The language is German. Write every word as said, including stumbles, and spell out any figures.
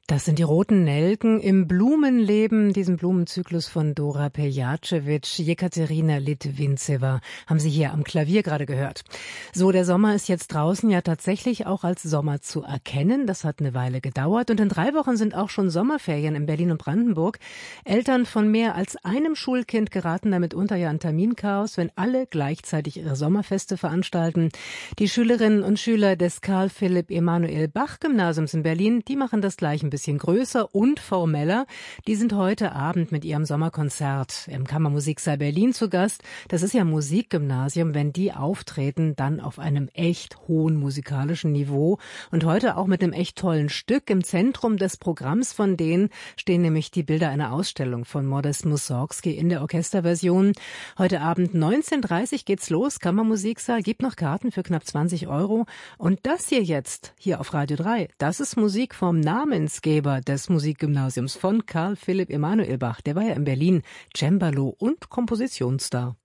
Das sind die roten Nelken im Blumenleben, diesem Blumenzyklus von Dora Pejacevic. Jekaterina Litvintseva haben Sie hier am Klavier gerade gehört. So, der Sommer ist jetzt draußen ja tatsächlich auch als Sommer zu erkennen. Das hat eine Weile gedauert und in drei Wochen sind auch schon Sommerferien in Berlin und Brandenburg. Eltern von mehr als einem Schulkind geraten damit unter ja ein Terminchaos, wenn alle gleichzeitig ihre Sommerfeste veranstalten. Die Schülerinnen und Schüler des Karl Philipp Emanuel Bach Gymnasiums in Berlin, die machen das gleich ein bisschen größer und formeller. Die sind heute Abend mit ihrem Sommerkonzert im Kammermusiksaal Berlin zu Gast. Das ist ja Musikgymnasium. Wenn die auftreten, dann auf einem echt hohen musikalischen Niveau. Und heute auch mit einem echt tollen Stück. Im Zentrum des Programms von denen stehen nämlich die Bilder einer Ausstellung von Modest Mussorgsky in der Orchesterversion. Heute Abend neunzehn Uhr dreißig geht's los. Kammermusiksaal, gibt noch Karten für knapp zwanzig Euro. Und das hier jetzt, hier auf Radio drei, das ist Musik vom Namensgeber des Musikgymnasiums von Karl Philipp Emanuel Bach. Der war ja in Berlin Cembalo und Kompositionsstar.